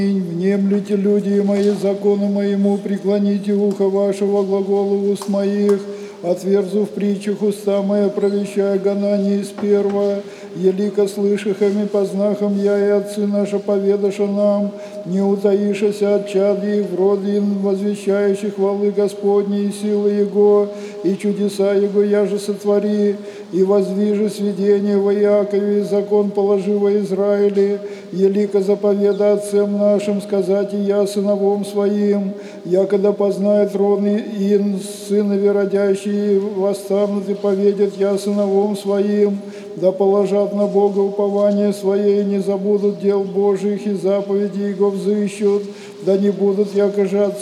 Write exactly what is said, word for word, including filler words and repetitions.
Внемлите, люди мои, закону моему, преклоните ухо вашего глаголу уст моих, отверзу в притчах уста моя, провещая гонание из первого, елико слышахами познахом я и отцы наши поведаша нам, не утаишася от чад их, в род им возвещающих хвалы Господней и силы Его, и чудеса Его я же сотвори, и воздвижи сведение во Якове, закон положи во Израиле, елико заповеда отцам нашим, сказать и я сыновом своим, якогда познает род ин сынови родящие, восстанут и поведят я сыновом своим, да положат на Бога упование свое, и не забудут дел Божьих, и заповеди Его взыщут, да не будут якоже